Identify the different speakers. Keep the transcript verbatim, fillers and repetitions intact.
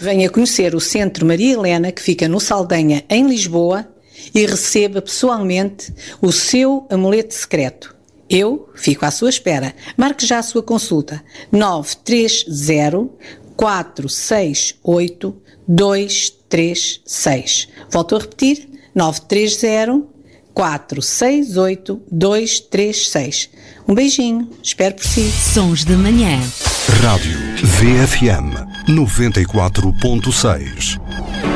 Speaker 1: Venha conhecer o Centro Maria Helena, que fica no Saldanha, em Lisboa, e receba pessoalmente o seu amuleto secreto. Eu fico à sua espera. Marque já a sua consulta. nove três zero, quatro seis oito, dois três seis. Volto a repetir. nove três zero, quatro seis oito, dois três seis. Um beijinho. Espero por si.
Speaker 2: Sons da Manhã.
Speaker 3: Rádio V F M noventa e quatro ponto seis.